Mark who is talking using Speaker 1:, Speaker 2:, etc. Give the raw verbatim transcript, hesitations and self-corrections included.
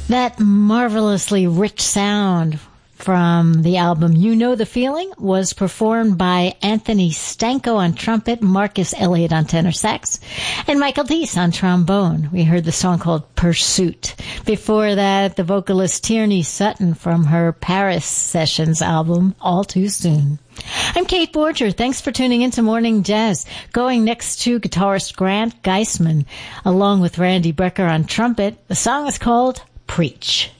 Speaker 1: That marvelously rich sound from the album You Know the Feeling was performed by Anthony Stanko on trumpet, Marcus Elliott on tenor sax, and Michael Deese on trombone. We heard the song called Pursuit. Before that, the vocalist Tierney Sutton from her Paris Sessions album, All Too Soon. I'm Kate Borger. Thanks for tuning in to Morning Jazz. Going next to guitarist Grant Geisman, along with Randy Brecker on trumpet. The song is called Preach.